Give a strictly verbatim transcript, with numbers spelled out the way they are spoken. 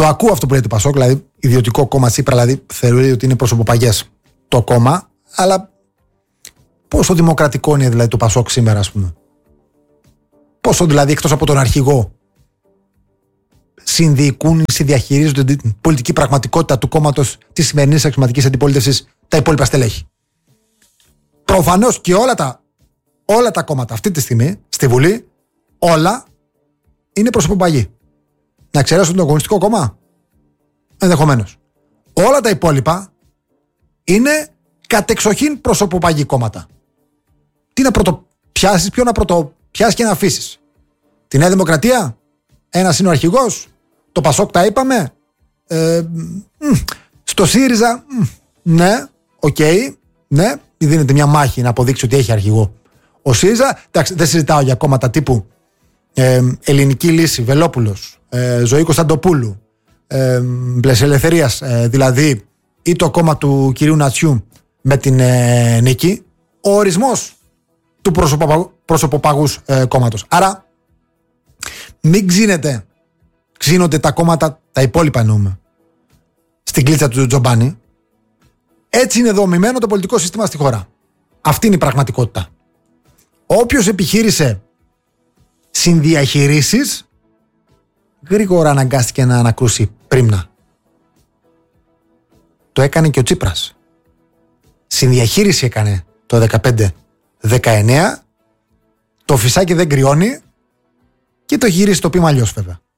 Το ακούω αυτό που λέει το Πασόκ, δηλαδή ιδιωτικό κόμμα Τσίπρα, δηλαδή θεωρεί ότι είναι προσωποπαγές το κόμμα, αλλά πόσο δημοκρατικό είναι δηλαδή το Πασόκ σήμερα, ας πούμε. Πόσο δηλαδή εκτός από τον αρχηγό συνδιοικούν ή συνδιαχειρίζονται την πολιτική πραγματικότητα του κόμματος της σημερινής αξιωματικής αντιπολίτευσης τα υπόλοιπα στελέχη. Προφανώς και όλα τα, όλα τα κόμματα αυτή τη στιγμή στη Βουλή, όλα είναι προσωποπαγή. Να εξαιρέσουν το Κομμουνιστικό Κόμμα, ενδεχομένως. Όλα τα υπόλοιπα είναι κατεξοχήν προσωποπαγή κόμματα. Τι να πρωτοπιάσεις, ποιο να πρωτοπιάσεις και να αφήσεις. Τη Νέα Δημοκρατία, ένας είναι ο αρχηγός, το Πασόκ τα είπαμε, ε, μ, στο ΣΥΡΙΖΑ, μ, ναι, οκ, okay, ναι, δίνεται μια μάχη να αποδείξει ότι έχει αρχηγό. Ο ΣΥΡΙΖΑ, εντάξει, δεν συζητάω για κόμματα τύπου ε, Ελληνική Λύση, Βελόπουλος, ε, Ζωή Κωνσταντοπούλου, ε, Πλαίσια Ελευθερίας, ε, δηλαδή, ή το κόμμα του κυρίου Νατσιού με την ε, Νίκη, ο ορισμός του προσωποπαγού, προσωποπαγούς ε, κόμματος. Άρα, μην ξύνετε, ξύνονται τα κόμματα, τα υπόλοιπα εννοούμε, στην κλίτσα του Τζομπάνη. Έτσι είναι δομημένο το πολιτικό σύστημα στη χώρα. Αυτή είναι η πραγματικότητα. Όποιος επιχείρησε συνδιαχειρήσεις, γρήγορα αναγκάστηκε να ανακρούσει πρίμνα. Το έκανε και ο Τσίπρας. Συνδιαχείριση έκανε το δεκαπέντε δεκαεννέα, το φυσάκι δεν κρυώνει και το γύρισε το πείμα αλλιώς βέβαια.